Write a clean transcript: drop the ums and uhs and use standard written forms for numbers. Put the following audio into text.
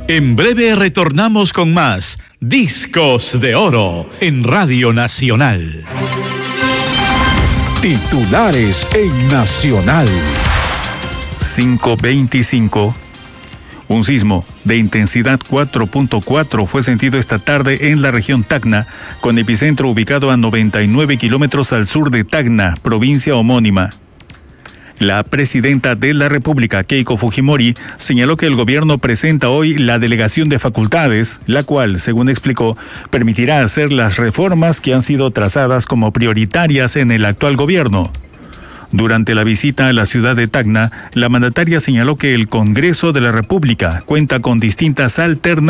En breve retornamos con más Discos de Oro en Radio Nacional. Titulares en Nacional. 5:25. Un sismo de intensidad 4.4 fue sentido esta tarde en la región Tacna, con epicentro ubicado a 99 kilómetros al sur de Tacna, provincia homónima. La presidenta de la República, Keiko Fujimori, señaló que el gobierno presenta hoy la delegación de facultades, la cual, según explicó, permitirá hacer las reformas que han sido trazadas como prioritarias en el actual gobierno. Durante la visita a la ciudad de Tacna, la mandataria señaló que el Congreso de la República cuenta con distintas alternativas